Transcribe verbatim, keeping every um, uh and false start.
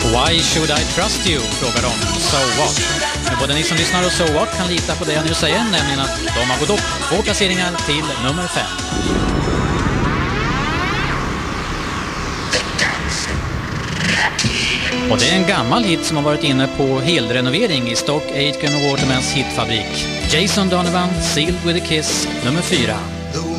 Why should I trust you? Frågar de. So what? Men både ni som lyssnar och So what kan lita på det jag nu säger, nämligen att de har gått upp två placeringar till nummer fem. Och det är en gammal hit som har varit inne på helrenovering i Stock Aitken och Watermans hitfabrik. Jason Donovan, Sealed with a Kiss, nummer fyra.